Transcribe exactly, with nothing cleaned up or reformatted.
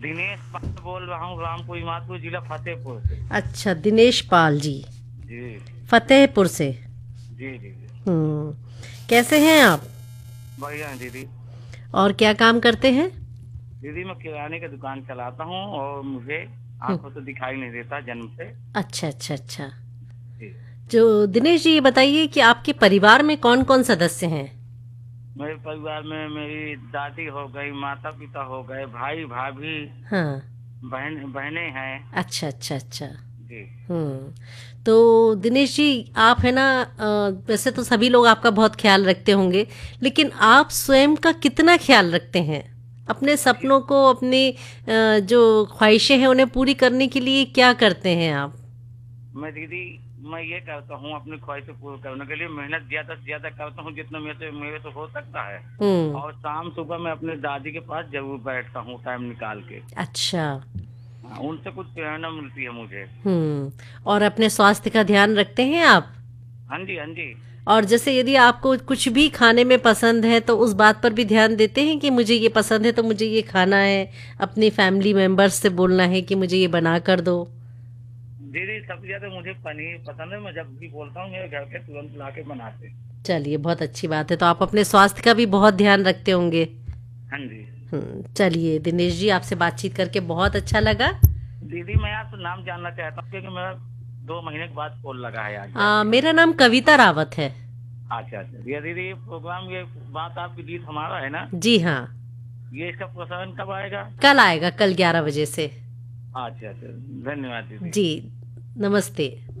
दिनेश पाल बोल रहा हूँ, रामपुर इमादपुर जिला फतेहपुर से। अच्छा, दिनेश पाल जी, जी फतेहपुर से। जी जी जी। हम्म। कैसे हैं आप? बढ़िया है दीदी। और क्या काम करते हैं? दीदी मैं किराने की दुकान चलाता हूँ और मुझे हम्म। आंखों से दिखाई नहीं देता जन्म से। अच्छा अच्छा अच्छा। जी। जो दिनेश जी, ये बताइए कि आपके परिवार में कौन कौन सदस्य हैं? मेरे परिवार में मेरी दादी हो गई, माता पिता हो गए, भाई भाभी, हाँ। बहन बहनें हैं। अच्छा अच्छा अच्छा। जी। हम्म। तो दिनेश जी, आप है ना, अ, वैसे तो सभी लोग आपका बहुत ख्याल रखते होंगे, लेकिन जी। आप स्वयं का कितना ख्याल रखते हैं? अपने जी सपनों को, अपनी अ, जो ख्वाहिशें हैं उन्हें पूरी करने के लिए क्या करते हैं आप? मैं दीदी, मैं ये करता हूँ अपनी ख्वाहिश पूरी करने के लिए मेहनत ज्यादा से ज्यादा करता हूँ जितना मेरे से मेरे से हो सकता है। हम्म। और शाम सुबह मैं अपनी दादी के पास जरूर बैठता हूँ टाइम निकाल के। अच्छा। हाँ, उनसे कुछ प्रेरणा मिलती है मुझे। हम्म। और अपने स्वास्थ्य का ध्यान रखते हैं आप? हाँ जी हाँ जी। और जैसे यदि आपको कुछ भी खाने में पसंद है तो उस बात पर भी ध्यान देते हैं कि मुझे ये पसंद है तो मुझे ये खाना है? अपनी फैमिली मेंबर्स से बोलना है कि मुझे ये बना कर दो? दीदी सबसे ज्यादा मुझे पनीर पसंद है, मैं जब भी बोलता हूँ मेरे घर के तुरंत ला के बनाते हैं। चलिए, बहुत अच्छी बात है। तो आप अपने स्वास्थ्य का भी बहुत ध्यान रखते होंगे। हाँ जी। हम्म। चलिए दिनेश जी, आपसे बातचीत करके बहुत अच्छा लगा। दीदी मैं आपसे नाम जानना चाहता हूँ क्योंकि मेरा दो महीने के बाद कॉल लगा है आज आ, जाके। मेरा नाम कविता रावत है। अच्छा अच्छा, ये दीदी ये प्रोग्राम, ये बात आपकी गीत हमारा है ना? जी हाँ। ये इसका प्रसारण कब आएगा? कल आएगा, कल ग्यारह बजे से। अच्छा अच्छा, धन्यवाद दीदी। जी। नमस्ते।